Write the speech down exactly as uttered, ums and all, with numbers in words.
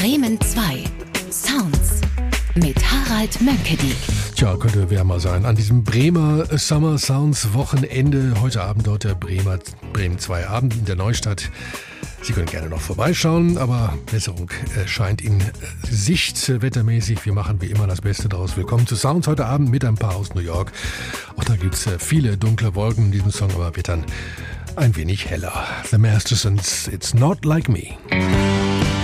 Bremen zwei Sounds mit Harald Mönckedik. Tja, könnte wärmer sein. An diesem Bremer Summer Sounds Wochenende. Heute Abend dort der Bremer Bremen zwei Abend in der Neustadt. Sie können gerne noch vorbeischauen, aber Besserung äh, scheint in äh, Sicht äh, wettermäßig. Wir machen wie immer das Beste daraus. Willkommen zu Sounds heute Abend mit ein paar aus New York. Auch da gibt es äh, viele dunkle Wolken in diesem Song, aber wird dann ein wenig heller. The Mastersons, It's Not Like Me.